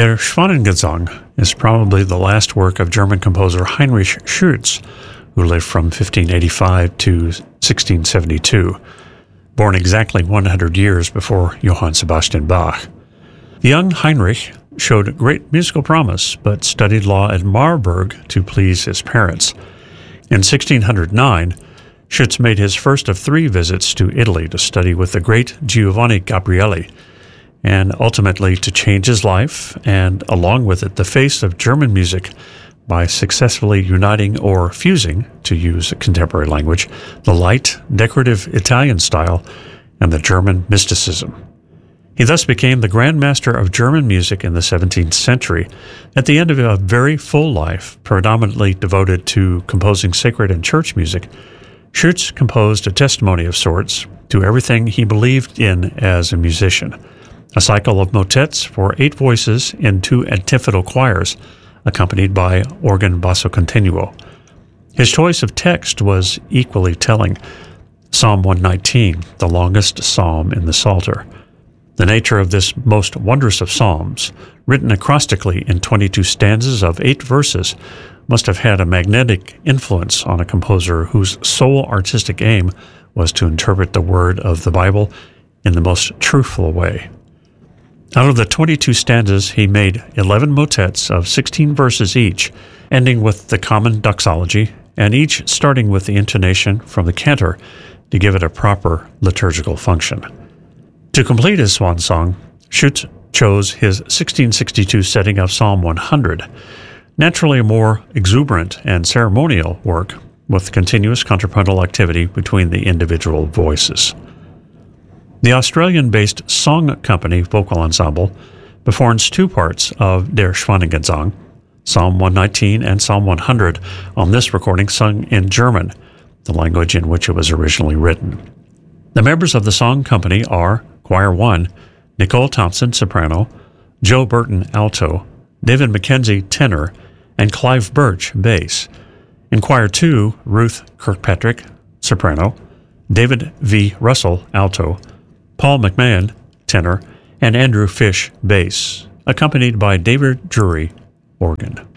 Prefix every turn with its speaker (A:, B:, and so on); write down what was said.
A: Der Schwanengesang is probably the last work of German composer Heinrich Schütz, who lived from 1585 to 1672, born exactly 100 years before Johann Sebastian Bach. The young Heinrich showed great musical promise, but studied law at Marburg to please his parents. In 1609, Schütz made his first of 3 visits to Italy to study with the great Giovanni Gabrieli, and ultimately to change his life, and along with it the face of German music, by successfully uniting or fusing, to use a contemporary language, the light, decorative Italian style and the German mysticism. He thus became the Grand Master of German music in the 17th century, at the end of a very full life, predominantly devoted to composing sacred and church music. Schütz composed a testimony of sorts to everything he believed in as a musician, a cycle of motets for 8 voices in 2 antiphonal choirs, accompanied by organ basso continuo. His choice of text was equally telling. Psalm 119, the longest psalm in the Psalter. The nature of this most wondrous of psalms, written acrostically in 22 stanzas of 8 verses, must have had a magnetic influence on a composer whose sole artistic aim was to interpret the word of the Bible in the most truthful way. Out of the 22 stanzas, he made 11 motets of 16 verses each, ending with the common doxology, and each starting with the intonation from the cantor to give it a proper liturgical function. To complete his swan song, Schütz chose his 1662 setting of Psalm 100, naturally a more exuberant and ceremonial work with continuous contrapuntal activity between the individual voices. The Australian-based Song Company Vocal Ensemble performs 2 parts of Der Schwanengesang, Psalm 119 and Psalm 100, on this recording sung in German, the language in which it was originally written. The members of the Song Company are Choir 1, Nicole Thompson, soprano, Joe Burton, alto, David McKenzie, tenor, and Clive Birch, bass. In Choir 2, Ruth Kirkpatrick, soprano, David V. Russell, alto, Paul McMahon, tenor, and Andrew Fish, bass, accompanied by David Drury, organ.